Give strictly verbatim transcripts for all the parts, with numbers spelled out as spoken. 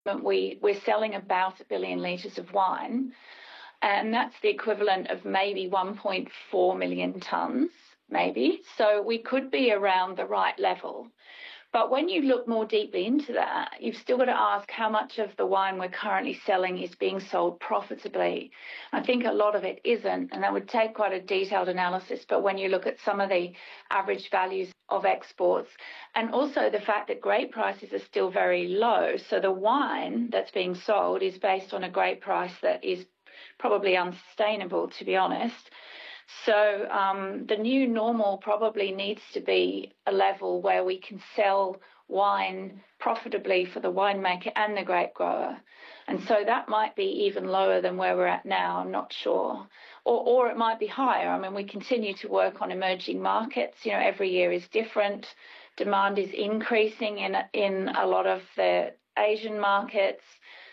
But we, we're selling about a billion litres of wine, and that's the equivalent of maybe one point four million tonnes, maybe. So we could be around the right level. But when you look more deeply into that, you've still got to ask how much of the wine we're currently selling is being sold profitably. I think a lot of it isn't, and that would take quite a detailed analysis. But when you look at some of the average values of exports, and also the fact that grape prices are still very low, so the wine that's being sold is based on a grape price that is probably unsustainable, to be honest. So um, the new normal probably needs to be a level where we can sell wine profitably for the winemaker and the grape grower. And so that might be even lower than where we're at now, I'm not sure. Or, or it might be higher. I mean, we continue to work on emerging markets. You know, every year is different. Demand is increasing in, in a lot of the Asian markets.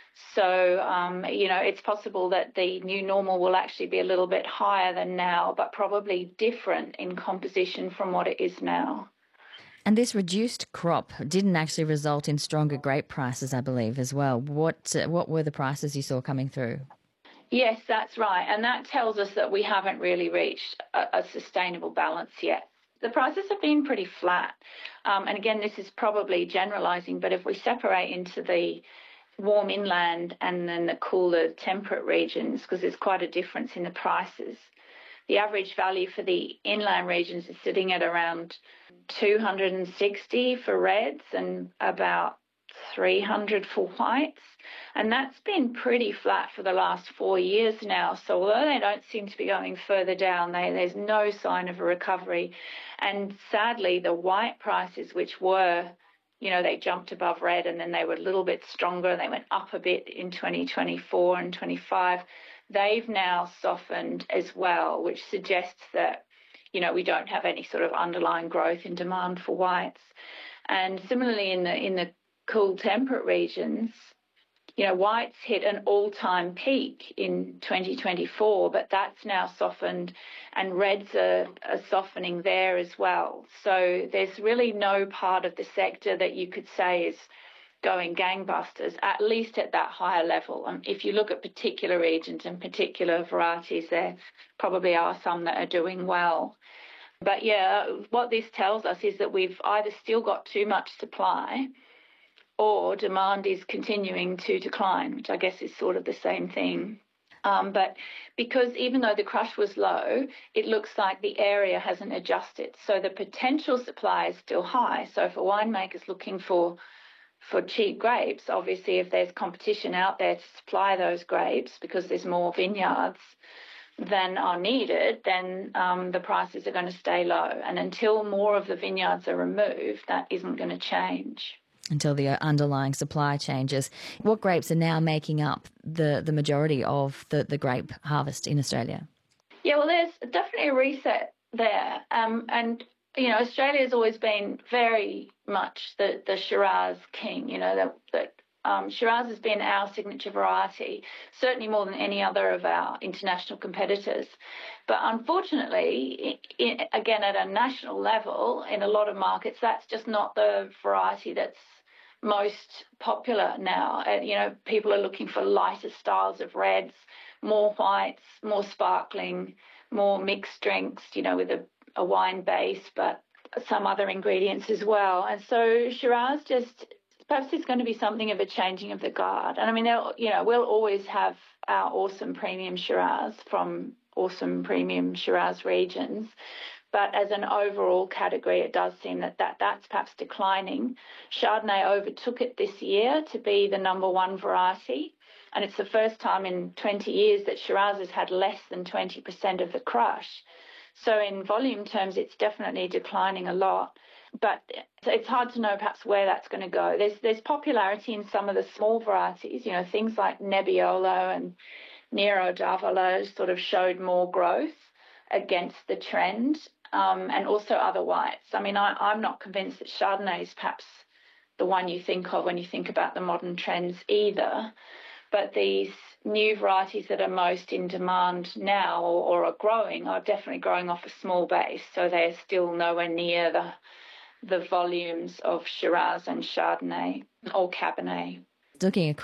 So, um, you know, it's possible that the new normal will actually be a little bit higher than now, but probably different in composition from what it is now. And this reduced crop didn't actually result in stronger grape prices, I believe, as well. What uh, what were the prices you saw coming through? Yes, that's right. And that tells us that we haven't really reached a, a sustainable balance yet. The prices have been pretty flat. Um, and again, this is probably generalising, but if we separate into the warm inland and then the cooler temperate regions, because there's quite a difference in the prices. The average value for the inland regions is sitting at around two hundred sixty for reds and about three hundred for whites. And that's been pretty flat for the last four years now. So although they don't seem to be going further down, they, there's no sign of a recovery. And sadly, the white prices, which were You know, they jumped above red and then they were a little bit stronger and they went up a bit in twenty twenty-four and twenty-five. They've now softened as well, which suggests that, you know, we don't have any sort of underlying growth in demand for whites. And similarly in the in the cool temperate regions, you know, whites hit an all-time peak in twenty twenty-four, but that's now softened, and reds are, are softening there as well. So there's really no part of the sector that you could say is going gangbusters, at least at that higher level. And if you look at particular regions and particular varieties, there probably are some that are doing well. But yeah, what this tells us is that we've either still got too much supply or demand is continuing to decline, which I guess is sort of the same thing. Um, but because even though the crush was low, it looks like the area hasn't adjusted. So the potential supply is still high. So for winemakers looking for for cheap grapes, obviously if there's competition out there to supply those grapes because there's more vineyards than are needed, then um, the prices are going to stay low. And until more of the vineyards are removed, that isn't going to change. Until the underlying supply changes. What grapes are now making up the, the majority of the, the grape harvest in Australia? Yeah, well, there's definitely a reset there. Um, and, you know, Australia has always been very much the, the Shiraz king, you know, that, that um, Shiraz has been our signature variety, certainly more than any other of our international competitors. But unfortunately, it, it, again, at a national level, in a lot of markets, that's just not the variety that's most popular now. Uh, you know, people are looking for lighter styles of reds, more whites, more sparkling, more mixed drinks, you know, with a, a wine base, but some other ingredients as well. And so Shiraz just, perhaps it's going to be something of a changing of the guard. And I mean, you know, we'll always have our awesome premium Shiraz from awesome premium Shiraz regions. But as an overall category, it does seem that, that that's perhaps declining. Chardonnay overtook it this year to be the number one variety. And it's the first time in twenty years that Shiraz has had less than twenty percent of the crush. So in volume terms, it's definitely declining a lot. But it's hard to know perhaps where that's going to go. There's there's popularity in some of the small varieties, you know, things like Nebbiolo and Nero d'Avola sort of showed more growth against the trend. Um, and also other whites. I mean, I, I'm not convinced that Chardonnay is perhaps the one you think of when you think about the modern trends either. But these new varieties that are most in demand now or, or are growing are definitely growing off a small base. So they're still nowhere near the the volumes of Shiraz and Chardonnay or Cabernet. Looking